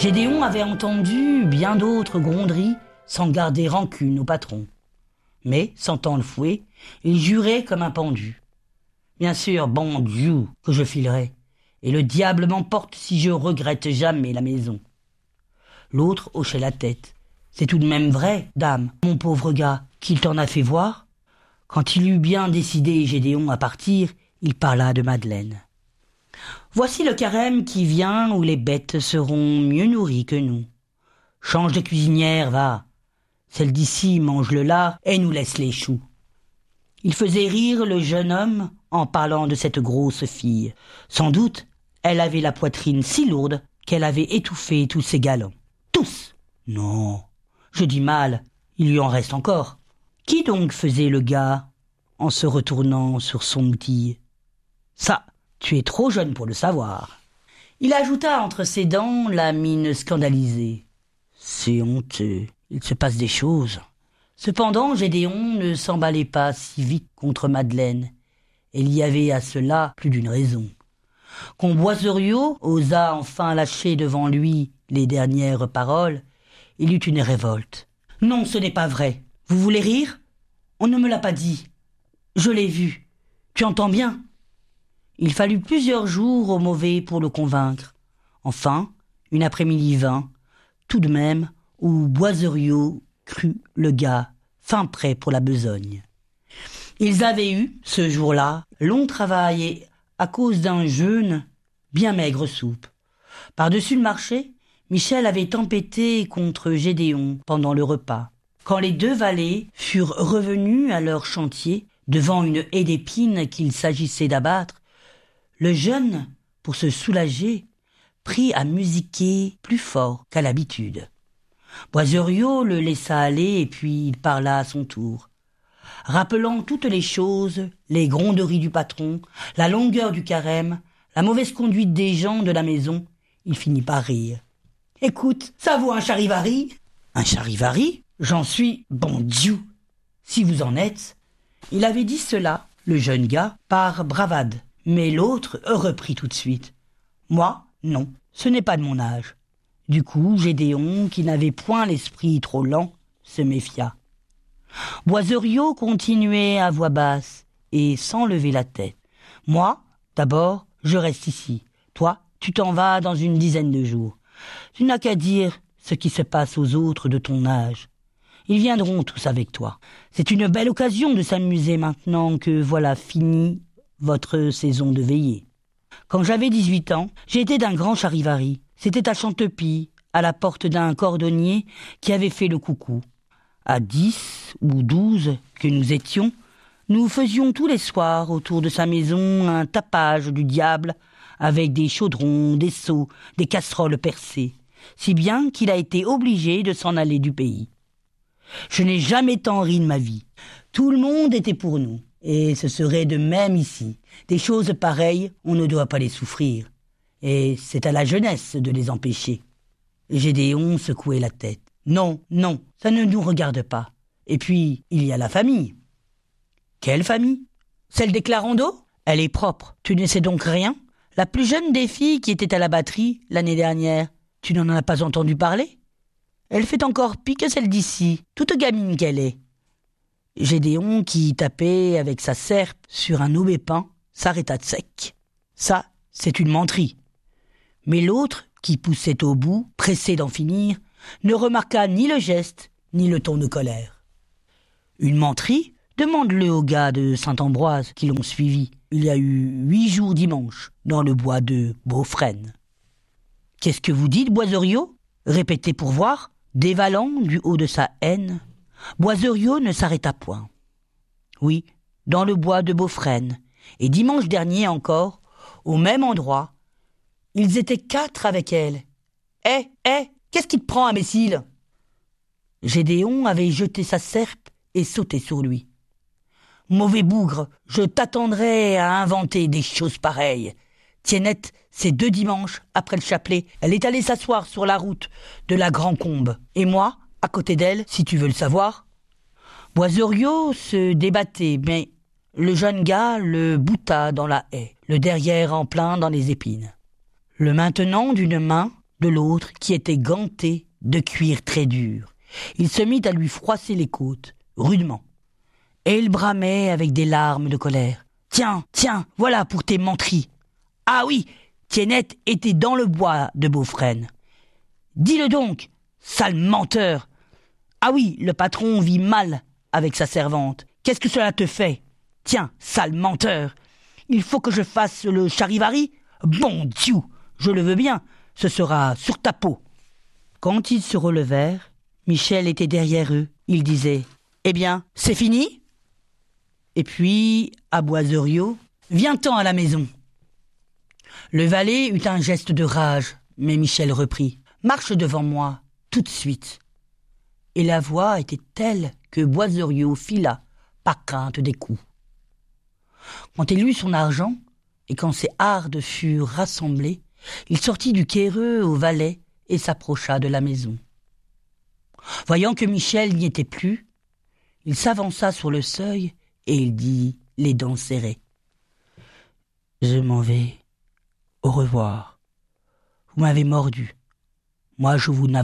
Gédéon avait entendu bien d'autres gronderies sans garder rancune au patron. Mais, sentant le fouet, il jurait comme un pendu. Bien sûr, bon Dieu, que je filerai, et le diable m'emporte si je regrette jamais la maison. L'autre hochait la tête. C'est tout de même vrai, dame, mon pauvre gars, qu'il t'en a fait voir. Quand il eut bien décidé Gédéon à partir, il parla de Madeleine. Voici le carême qui vient où les bêtes seront mieux nourries que nous. Change de cuisinière, va. Celle d'ici mange le lard et nous laisse les choux. Il faisait rire le jeune homme en parlant de cette grosse fille. Sans doute, elle avait la poitrine si lourde qu'elle avait étouffé tous ses galants. Tous! Non, je dis mal, il lui en reste encore. Qui donc faisait le gars en se retournant sur son outil? Ça, tu es trop jeune pour le savoir. Il ajouta entre ses dents la mine scandalisée. C'est honteux, il se passe des choses. Cependant, Gédéon ne s'emballait pas si vite contre Madeleine. Il y avait à cela plus d'une raison. Quand Boiseriot osa enfin lâcher devant lui les dernières paroles, il eut une révolte. « Non, ce n'est pas vrai. Vous voulez rire? On ne me l'a pas dit. Je l'ai vu. Tu entends bien ?» Il fallut plusieurs jours au mauvais pour le convaincre. Enfin, une après-midi vint, tout de même, où Boiseriot crut le gars fin prêt pour la besogne. Ils avaient eu, ce jour-là, long travail et, à cause d'un jeûne, bien maigre soupe. Par-dessus le marché, Michel avait tempêté contre Gédéon pendant le repas. Quand les deux valets furent revenus à leur chantier, devant une haie d'épines qu'il s'agissait d'abattre, le jeune, pour se soulager, prit à musiquer plus fort qu'à l'habitude. Boiseriot le laissa aller et puis il parla à son tour. Rappelant toutes les choses, les gronderies du patron, la longueur du carême, la mauvaise conduite des gens de la maison, il finit par rire. « Écoute, ça vaut un charivari ?»« Un charivari ? J'en suis, bon Dieu, si vous en êtes. » Il avait dit cela, le jeune gars, par bravade, mais l'autre reprit tout de suite. « Moi, non, ce n'est pas de mon âge. » Du coup, Gédéon, qui n'avait point l'esprit trop lent, se méfia. Boiseriot continuait à voix basse et sans lever la tête. « Moi, d'abord, je reste ici. Toi, tu t'en vas dans une dizaine de jours. Tu n'as qu'à dire ce qui se passe aux autres de ton âge. Ils viendront tous avec toi. C'est une belle occasion de s'amuser maintenant que voilà fini votre saison de veillée. Quand j'avais 18 ans, j'ai été d'un grand charivari. C'était à Chantepie, à la porte d'un cordonnier qui avait fait le coucou. À 10 ou 12 que nous étions, nous faisions tous les soirs autour de sa maison un tapage du diable avec des chaudrons, des seaux, des casseroles percées, si bien qu'il a été obligé de s'en aller du pays. Je n'ai jamais tant ri de ma vie. Tout le monde était pour nous, et ce serait de même ici. Des choses pareilles, on ne doit pas les souffrir, et c'est à la jeunesse de les empêcher. Gédéon secouait la tête. Non, non, ça ne nous regarde pas. Et puis, il y a la famille. Quelle famille? Celle des Clarando? Elle est propre. Tu ne sais donc rien? La plus jeune des filles qui était à la batterie l'année dernière, tu n'en as pas entendu parler? Elle fait encore pis que celle d'ici, toute gamine qu'elle est. Gédéon, qui tapait avec sa serpe sur un aubépin, s'arrêta de sec. Ça, c'est une menterie. Mais l'autre, qui poussait au bout, pressé d'en finir, ne remarqua ni le geste, ni le ton de colère. Une menterie? Demande-le aux gars de Saint-Ambroise qui l'ont suivi. Il y a eu 8 jours dimanche, dans le bois de Beaufresne. « Qu'est-ce que vous dites, Boiseriot ?» répétait pour voir, dévalant du haut de sa haine. Boiseriot ne s'arrêta point. Oui, dans le bois de Beaufresne, et dimanche dernier encore, au même endroit, ils étaient 4 avec elle. « qu'est-ce qui te prend, imbécile ?» Gédéon avait jeté sa serpe et sauté sur lui. « Mauvais bougre, je t'attendrai à inventer des choses pareilles. Tiennette, c'est 2 dimanches, après le chapelet, elle est allée s'asseoir sur la route de la Grand-Combe. Et moi, à côté d'elle, si tu veux le savoir. » Boiseriot se débattait, mais le jeune gars le bouta dans la haie, le derrière en plein dans les épines. Le maintenant d'une main, de l'autre qui était ganté de cuir très dur. Il se mit à lui froisser les côtes, rudement. Et il bramait avec des larmes de colère. « Tiens, tiens, voilà pour tes menteries. Ah oui, Tiennette était dans le bois de Beaufresne. Dis-le donc, sale menteur. Ah oui, le patron vit mal avec sa servante. Qu'est-ce que cela te fait? Tiens, sale menteur. Il faut que je fasse le charivari? Bon Dieu, je le veux bien, ce sera sur ta peau. » Quand ils se relevèrent, Michel était derrière eux. Il disait « Eh bien, c'est fini ?» Et puis, à Boiseriot, « Viens-t'en à la maison. » Le valet eut un geste de rage, mais Michel reprit « Marche devant moi, tout de suite. » Et la voix était telle que Boiseriot fila, par crainte des coups. Quand il eut son argent, et quand ses hardes furent rassemblées, il sortit du quéreux au valet et s'approcha de la maison. Voyant que Michel n'y était plus, il s'avança sur le seuil et il dit, les dents serrées: « Je m'en vais. Au revoir. Vous m'avez mordu. Moi, je vous navrerai. »